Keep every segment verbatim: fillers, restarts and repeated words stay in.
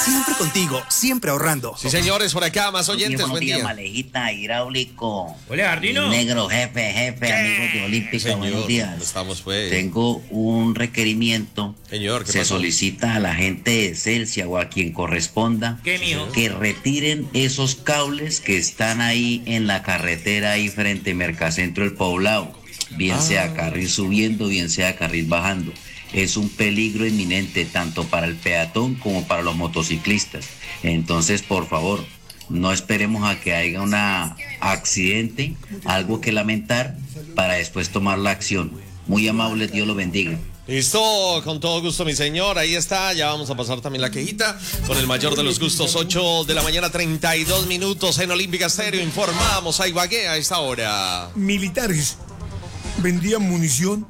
Siempre contigo, siempre ahorrando. Sí, señores, por acá, más oyentes, buen día. Malejita, hidráulico. Hola, Ardino. Negro, jefe, jefe, amigos de Olímpica, Señor, buenos días. ¿cómo estamos, pues? Tengo un requerimiento. Señor, ¿qué Se pasó? solicita a la gente de Celsia o a quien corresponda ¿Qué, mijo? que retiren esos cables que están ahí en la carretera ahí frente a Mercacentro El Poblado. Bien Ah. sea carril subiendo, bien sea carril bajando. Es un peligro inminente tanto para el peatón como para los motociclistas. Entonces, por favor, no esperemos a que haya un accidente, algo que lamentar, para después tomar la acción. Muy amable, Dios lo bendiga. Listo, con todo gusto, mi señor. Ahí está, ya vamos a pasar también la quejita. Con el mayor de los gustos, ocho de la mañana, treinta y dos minutos en Olímpica Estéreo. Informamos a Ibagué a esta hora. Militares vendían munición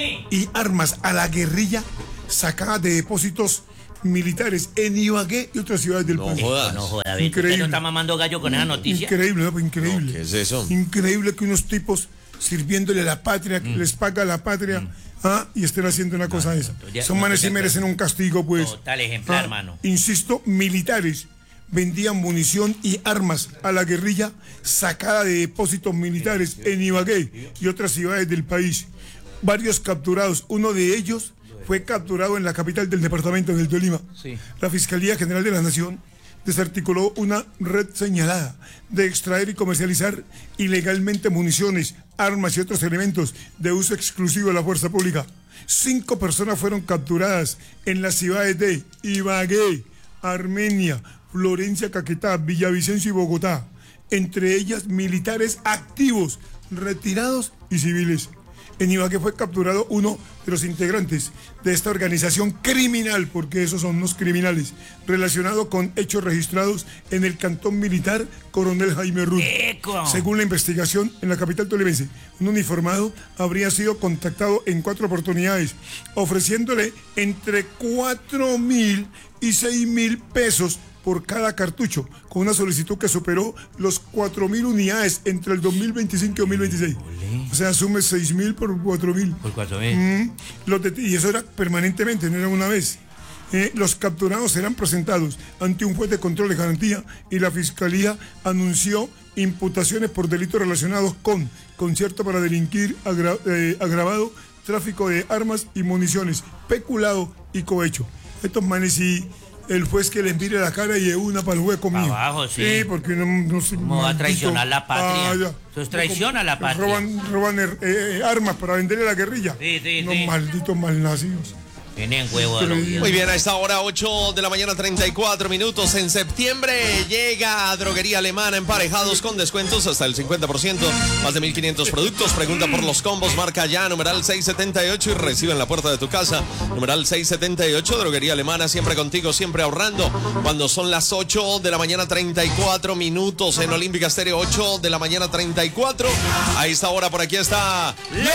y armas a la guerrilla sacadas de depósitos militares en Ibagué y otras ciudades del No país. jodas. No joda, Beto. Increíble. ¿Usted no está mamando gallo con esa noticia? Increíble, ¿no? Increíble. No, ¿qué es eso? Increíble que unos tipos sirviéndole a la patria, que les paga la patria, Mm. ah, y estén haciendo una cosa de esa. ya- Son no, manes ya- y merecen un castigo, pues. Total ejemplar, Ah, hermano. Insisto, militares vendían munición y armas a la guerrilla sacada de depósitos militares en Ibagué y otras ciudades del país. Varios capturados, uno de ellos fue capturado en la capital del departamento del Tolima. Sí. La Fiscalía General de la Nación desarticuló una red señalada de extraer y comercializar ilegalmente municiones, armas y otros elementos de uso exclusivo de la fuerza pública. Cinco personas fueron capturadas en las ciudades de Ibagué, Armenia, Florencia, Caquetá, Villavicencio y Bogotá. Entre ellas militares activos, retirados y civiles. En Ibagué fue capturado uno de los integrantes de esta organización criminal, porque esos son unos criminales, relacionado con hechos registrados en el cantón militar Coronel Jaime Ruth. ¡Eco! Según la investigación en la capital tolimense, un uniformado habría sido contactado en cuatro oportunidades, ofreciéndole entre cuatro mil y seis mil pesos por cada cartucho, con una solicitud que superó los cuatro mil unidades entre el dos mil veinticinco y dos mil veintiséis. O sea, sume seis mil por cuatro mil. Por cuatro mil. Mm, los det- y eso era permanentemente, no era una vez. Eh, los capturados serán presentados ante un juez de control de garantía y la Fiscalía anunció imputaciones por delitos relacionados con concierto para delinquir agra- eh, agravado, tráfico de armas y municiones, peculado y cohecho. Estos manes sí, el juez que les mire la cara y de una para el hueco mío. Abajo, sí. porque no, no sé. ¿Cómo va a maldito. traicionar la patria? Ah, ya. Eso es traición a la patria. Roban, roban eh, eh, armas para venderle a la guerrilla. Sí, sí, Unos sí. malditos malnacidos. Tienen huevo de los Increíble. Muy bien, a esta hora, ocho de la mañana, treinta y cuatro minutos. En septiembre llega a Droguería Alemana, emparejados con descuentos hasta el cincuenta por ciento. Más de mil quinientos productos. Pregunta por los combos, marca ya, numeral seiscientos setenta y ocho y recibe en la puerta de tu casa. Numeral seiscientos setenta y ocho, Droguería Alemana, siempre contigo, siempre ahorrando. Cuando son las ocho de la mañana, treinta y cuatro minutos en Olímpica Estéreo, ocho de la mañana, treinta y cuatro. A esta hora, por aquí está...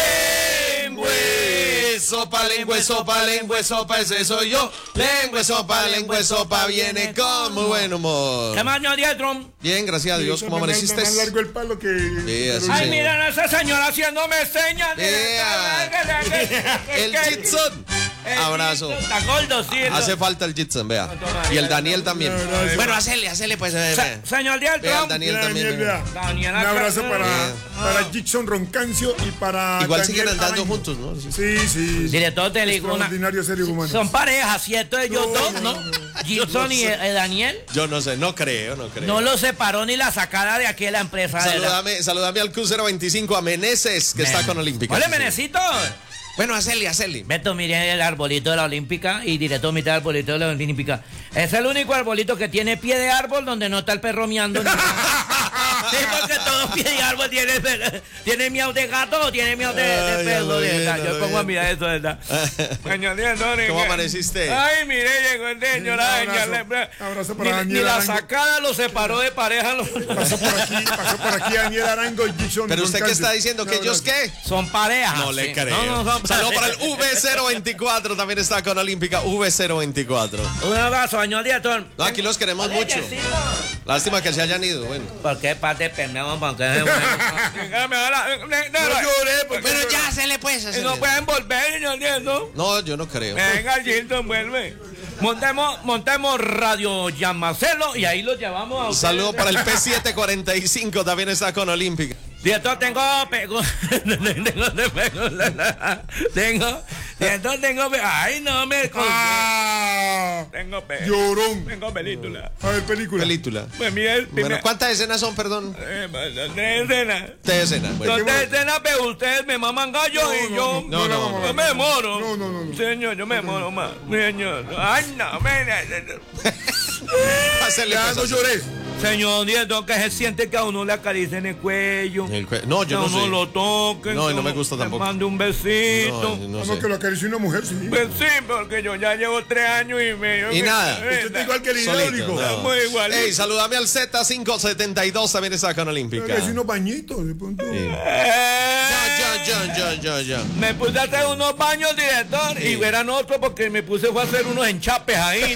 Lengüe, sopa, lengüe, sopa, lengüe, sopa, ese soy yo. Lengüe, sopa, lengüe, sopa, viene con muy buen humor. ¿Qué más, señor Dietron? Bien, gracias a Dios, ¿cómo Más- amaneciste? Más largo el palo que... Sí, así Ay, sí. miren a esa señora haciéndome señas. El Jitson. Abrazo. Está gordo, sí. Hace falta el Jitson, vea. Y el Daniel también. Bueno, hacele, hacele pues. eh, Se- vea. Señor Vea, el Dietron. Daniel Mira, también. Daniel, vea. vea. Daniel Un acá. abrazo para, Ah. para Jackson Roncancio y para... Igual Daniel siguen andando Arango. juntos, ¿no? Sí. Sí, sí. Director de Liguna. Extraordinario seres humanos. Son parejas, ¿cierto? Ellos No, dos, no, ¿no? no, no. Gilson y eh, Daniel. Yo no sé, no creo, no creo. No lo separó ni la sacada de aquí de la empresa. de la- Saludame, saludame al Q cero veinticinco, a Meneses, que está con Olímpica. Hola, Sí, sí. Menecito. Bueno, hacele, hacele. Beto, mire el arbolito de la Olímpica y director, mire el arbolito de la Olímpica. Es el único arbolito que tiene pie de árbol donde no está el perro miando. ni nada. Sí, porque todo pie de árbol tiene, tiene miau de gato o tiene miau de, de Ay, ya perro. lo de vi, verdad. ya Yo lo pongo vi. a mirar eso, ¿verdad? Señor director, ¿Cómo ¿qué? amaneciste? Ay, mire, llegó el señor. Ay, ya Abrazo. le- Abrazo ni, para ni Daniel la Arango. sacada lo separó de pareja. lo- Pasó por aquí, pasó por aquí Daniel Arango y Jackson Pero usted qué Roncancio. está diciendo, que Un ellos abrazo. qué? Son parejas. No le sí. creo. No, no, son Saludos para parejas. el V cero veinticuatro, también está con Olímpica, V cero veinticuatro. Un abrazo, señor director. No, aquí los queremos Oye, mucho. Yesito. Lástima que se hayan ido, bueno. ¿Por qué parte pendejo? ¿Por qué? No lloré, porque Pero lloré. ya, hacele pues, Y hacele. no pueden volver, señor director. No, yo no creo. Venga, Gilson, vuelve. Montemos, montemos Radio Yamacelo y ahí lo llevamos a Un ustedes. saludo para el P siete cuarenta y cinco, también está con Olímpica. Director, tengo pego. tengo, tengo, director, tengo, ay, no me Ah, tengo pe, llorón. tengo película. A ver, película. Película. Pues mira, el Bueno, primer- ¿cuántas escenas son, perdón? eh, tres escenas. Tres escenas. Bueno. Son tres escenas, pero ustedes me maman gallo No, y no, yo, no, no, no, yo me moro. No, no, no, no. Señor, yo me moro más. Señor, ay, no, me. Hacerle Ya, no cosas. llores. Señor director, que se siente que a uno le acaricien el cuello. El cue- No, yo que a no uno sé. lo toque. No, y que no me uno gusta le tampoco. mande un besito. No, no Vamos sé. que lo acarició una mujer, sí. Pues sí, porque yo ya llevo tres años y medio. Y que- nada. eh, Usted está igual que el Solito, hidráulico. no. Estamos igualitos. Ey, saludame al Z quinientos setenta y dos, también está con Olímpica. Que hace unos bañitos de pronto. Eh, Ya, ya, ya, ya, ya. Me puse a hacer unos baños, director, y verán otro porque me puse fue a hacer unos enchapes ahí.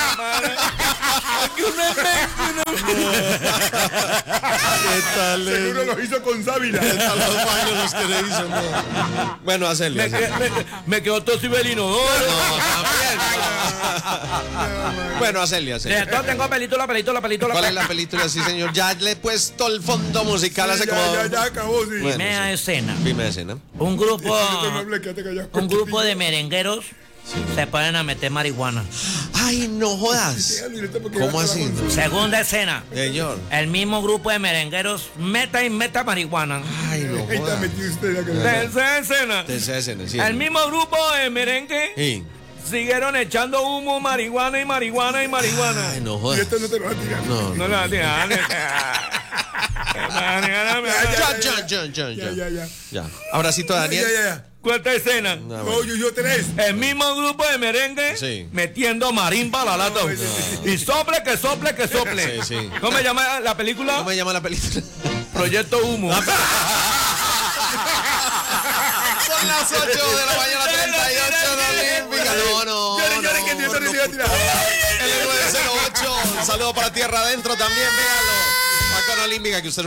Aquí uno es mente, uno- ¿Qué tal? Seguro los hizo con sábila. ¿Qué tal los baños los que le hizo? No. Bueno, hacerle. me, hacerle. que- me, me quedó todo cibelinodoro. No, también. Bueno, hacerle, hacerle. Director, tengo película, película, película. ¿Cuál es la película? Sí, señor. Ya le he puesto el fondo musical hace ya, como... ya, ya acabó, sí. Bueno, Primera sí. escena. Primera escena. Un grupo, No te me hables, quédate callado. un grupo de merengueros se ponen a meter marihuana. Ay, no jodas. Déjalo, directo, porque ¿Cómo ya está así? la bolsa. Segunda escena. Señor. El mismo grupo de merengueros meta y meta marihuana. Ay, no Ahí está jodas. metido usted ya que Tercera escena. Tercera escena, sí. El mismo grupo de merengue Sí. siguieron echando humo, marihuana y marihuana y marihuana. Ay, no Y jodas. esto no te lo va a tirar. No, No la tiran. Ya, ya, ya, ya, Ya, ya, ya. Ya. Abracito a Ya, Daniel. ya, ya. Cuarta escena. Ah, No, bueno. yo, yo tres. El mismo grupo de merengue Sí. metiendo marimba a la lata. No, sí, Y sople, que sople, que sople. Sí, sí. ¿Cómo se llama la película? ¿Cómo se llama la película? Proyecto Humo. Son las ocho de la mañana, treinta y ocho de Olímpica. No, no. Llore, llore, no, que Dios te no. lo iba a tirar. El nueve cero ocho. Un saludo para Tierra Adentro también, véalo. Va con Olímpica, que usted